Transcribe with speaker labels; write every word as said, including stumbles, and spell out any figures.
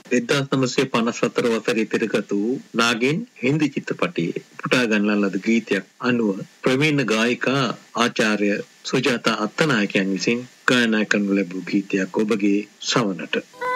Speaker 1: එක්දාස් නවසිය පනස් හතර වසරේ තිරගත වූ නාගෙන් හින්දි චිත්‍රපටයේ උපුටා ගන්නා ලද ගීතයක් අනුව ප්‍රවීණ ගායිකා ආචාර්ය සුජාතා අත්තනායකයන් විසින් ගායනා කරනු ලැබූ ගීතයක් ඔබගේ ශ්‍රවණට.